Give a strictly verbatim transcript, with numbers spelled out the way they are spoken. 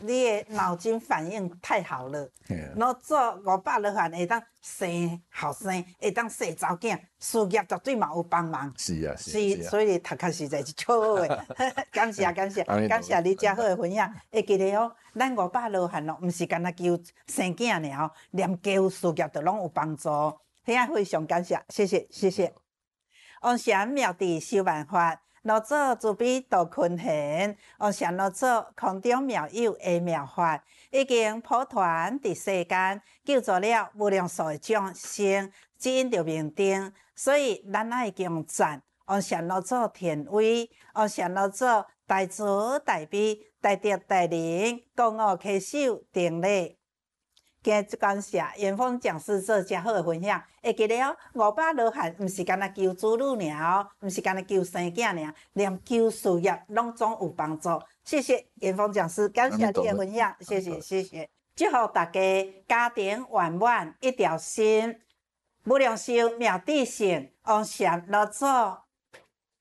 你的脑筋反应太好了，然后做五百罗汉会当生后生，会当生查某囝，事业绝对嘛有帮忙。 是啊，是是，所以读册实在是超好的，感谢感谢感谢你遮好的分享。会记得哦，咱五百罗汉哦，毋是干那求生囝尔哦，连求事业都拢有帮助。嘿啊，非常感谢，谢谢谢谢。王禅妙智修万法，老祖慈悲度群贤。王禅老祖空中妙有的妙法，已经普传伫世间，救助了无量数的众生，只因着明灯。所以咱爱敬赞王禅老祖天威，王禅老祖大慈大悲，大德大能，公恶稽首定力。今日感谢元丰讲师做遮好的分享，会记得哦，五百罗汉毋是干那求子女尔哦，毋是干那求生囝尔，连求事业拢总有帮助。谢谢元丰讲师，感谢你的分享，谢谢谢谢。祝福大家家庭圆满，一条心，无量寿妙智性，王禅老祖